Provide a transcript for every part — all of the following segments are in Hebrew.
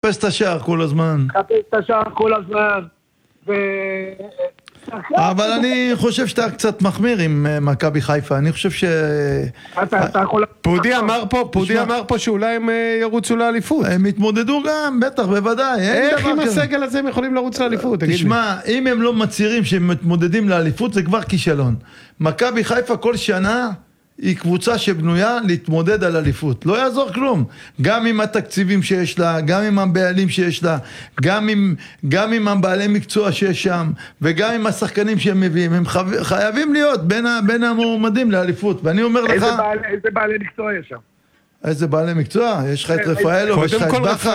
מחפש את השער כל הזמן. אבל אני חושב שאתה קצת מחמיר עם מכבי חיפה, אני חושב ש... פודי אמר פה שאולי הם ירוצו לאליפות. הם יתמודדו גם, בטח, בוודאי. איך עם הסגל הזה הם יכולים לרוץ לאליפות? תשמע, אם הם לא מצהירים שהם מתמודדים לאליפות, זה כבר כישלון. מכבי חיפה כל שנה היא קבוצה שבנויה להתמודד על אליפות. לא יעזור כלום. גם עם התקציבים שיש לה, גם עם הבעלים שיש לה, גם עם הבעלי מקצוע שיש שם, וגם עם השחקנים שהם מביאים. הם חייבים להיות בין המועמדים לאליפות. ואני אומר לך... איזה בעלי מקצוע יש שם? איזה בעלי מקצוע? יש לך את רפאלו ויש לך את בכר.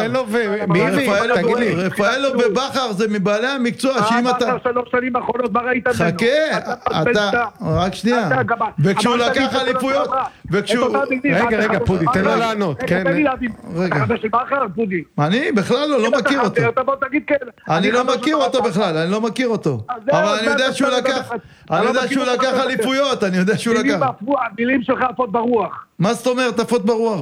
רפאלו ובכר זה מבעלי המקצוע שאם אתה... בכר 3 שנים האחרונות, מה ראית ממנו? חכה, אתה... רק שנייה. וכשהוא לקח אליפויות... רגע, פודי, תן לו לענות. רגע. אני בכלל לא מכיר אותו. אני לא מכיר אותו בכלל, אני לא מכיר אותו. אבל אני יודע שהוא לקח אליפויות, אני יודע שהוא לקח. המילים שלך עפות ברוח. מה זאת אומרת, עפות ברוח?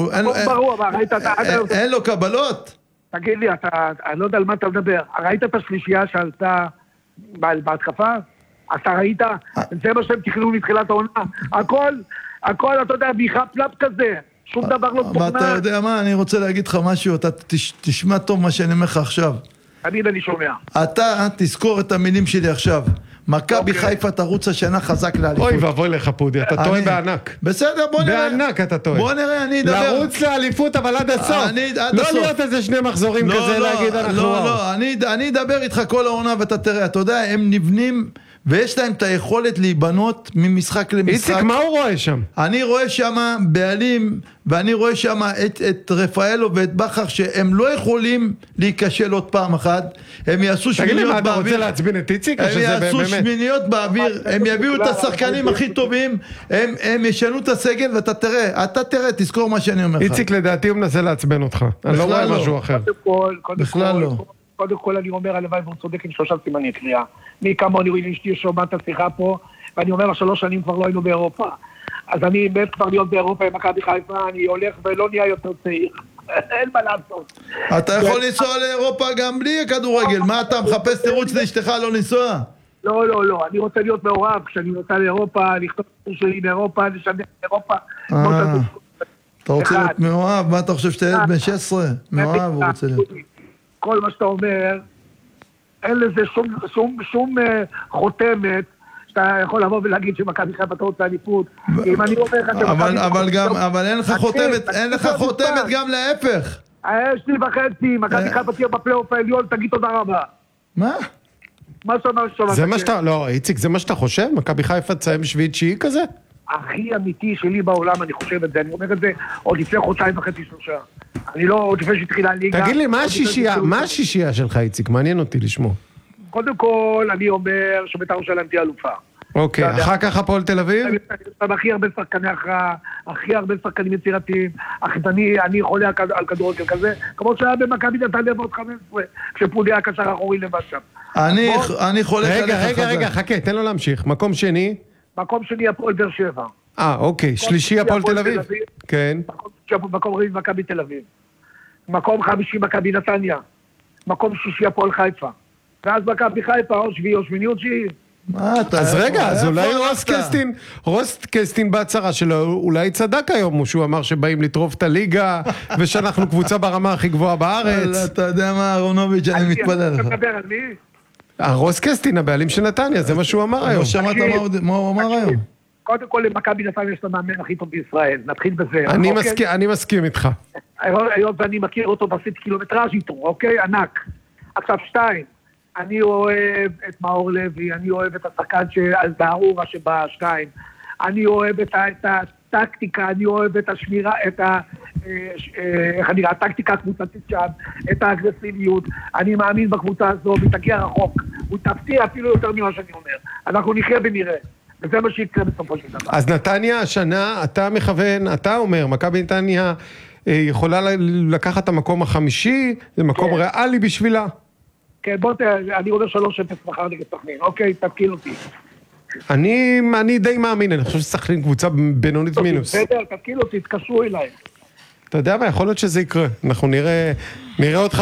אין לו קבלות? תגיד לי, אני לא יודע על מה אתה מדבר. ראית את השלישייה שעלתה בהתקפה? אתה ראית? זה מה שהם תכננו מתחילת העונה. הכל, אתה יודע, ביחה פלאפ כזה. שום דבר לא תוכנן. ואתה יודע מה, אני רוצה להגיד לך משהו, אתה תשמע טוב מה שאני אומר לך עכשיו. אני שומע. אתה תזכור את המילים שלי עכשיו. מכבי חיפה תרוץ השנה חזק לאליפות. אוי ואבוי לך פודי, אתה טועה בענק. בסדר, בוא נראה. בענק אתה טועה. בוא נראה, אני אדבר. לרוץ לאליפות אבל עד הסוף. לא להיות איזה 2 מחזורים כזה להגיד אנחנו... לא, אני אדבר איתך כל העונה ואתה תראה, אתה יודע, הם נבנים ויש להם את היכולת להיבנות ממשחק למשחק. איציק, מה הוא רואה שם? אני רואה שם בעלים, ואני רואה שם את רפאלו ואת בכר, שהם לא יכולים להיכשל עוד פעם אחת. הם יעשו שמיניות באוויר. תגיד לי, מה אתה רוצה להצבין את איציק? הם יעשו שמיניות באוויר, הם יביאו את השחקנים הכי טובים, הם ישנו את הסגל, ואתה תראה, תזכור מה שאני אומר לך. איציק, לדעתי הוא מנסה לעצבן אותך. אני לא רואה משהו אחר. בכלל לא. קודם כל אני אומר, הלוואי והוא צודק עם 3 סימני קריאה. מי כמוני, הוא אשתי שומעת את השיחה פה, ואני אומר לה 3 שנים כבר לא היינו באירופה. אז אני מת כבר להיות באירופה עם מכבי חיפה, אני הולך ולא נהיה יותר צעיר. אין מה לעשות. אתה יכול לנסוע לאירופה גם בלי הכדורגל, מה אתה מחפש תירוץ לאשתך לא לנסוע? לא, אני רוצה להיות מעורב, כשאני נוסע לאירופה, לכתוב שלי באירופה, לשדר באירופה. אתה רוצה להיות מאוהב? מה אתה חושב שאתה ילד בן 16? מאוהב הוא רוצה להיות. כל מה שאתה אומר, אין לזה שום חותמת, שאתה יכול לבוא ולהגיד שמכבי חיפה תרוץ לאליפות. אבל אין לך חותמת גם להפך. יש לי וחצי, מכבי חיפה תהיה בפלייאוף העליון, תגיד תודה רבה. מה? מה שאומר שומע? זה מה שאתה, לא, איציק, זה מה שאתה חושב? מכבי חיפה תסיים 7-9 כזה? הכי אמיתי שלי בעולם, אני חושב את זה, אני אומר את זה עוד לפני 2.5-3 חודשים. אני לא, עוד לפני שהתחילה הליגה. תגיד לי, מה השישייה שלך, איציק? מעניין אותי לשמוע. קודם כל, אני אומר שבית"ר ירושלים תהיה אלופה. אוקיי, אחר כך הפועל תל אביב? הכי הרבה שחקני הכרעה, הכי הרבה שחקנים יצירתיים, אני חולה על כדורגל כזה, כמו שהיה במכבי נתניה בעוד 15, כשפודי היה קשר אחורי לבד שם. אני חולק עליך. רגע, חכה, תן לו להמשיך. מקום שני? מקום שני הפועל באר שבע. אוקיי, שלישי הפועל תל אביב? כן. מקום רביעי מכבי תל אביב. מקום 5 מכבי נתניה. מקום 6 הפועל חיפה. ואז מכבי חיפה או 7 או 8 או 9. אז רגע, אז אולי רוסטקסטין בהצהרה שלו, אולי צדק היום, שהוא אמר שבאים לטרוף את הליגה, ושאנחנו קבוצה ברמה הכי גבוהה בארץ. אתה יודע מה, אהרונוביץ', אני מתפלל לך. אתה מדבר על מי? רוסטקסטין, הבעלים של נתניה, זה מה שהוא אמר היום. שמעת מה הוא אמר היום? קודם כל, למכבי נתניה יש את המאמן הכי טוב בישראל, נתחיל בזה. אני מסכים איתך. היום ואני מכיר אותו ועשיתי קילומטראז' איתו, אוקיי? ענק. עכשיו 2, אני אוהב את מאור לוי, אני אוהב את השחקן בארורה שב2, אני אוהב את הטקטיקה, אני אוהב את השמירה, איך אני רואה, הטקטיקה הקבוצתית שם, את האגרסיביות, אני מאמין בקבוצה הזו, היא תגיע רחוק, הוא תפתיע אפילו יותר ממה שאני אומר, אנחנו נחיה ונראה. וזה מה שיקרה בסופו של דבר. אז נתניה השנה, אתה מכוון, אתה אומר, מכבי נתניה יכולה לקחת את המקום החמישי, זה מקום ריאלי בשבילה. כן, בוא תראה, אני אומר 3-0 מחר נגד סכנין, אוקיי, תתקיל אותי. אני די מאמין, אני חושב שסכנין קבוצה בינונית מינוס. בסדר, תתקיל אותי, תתקשרו אליי. אתה יודע מה, יכול להיות שזה יקרה. אנחנו נראה אותך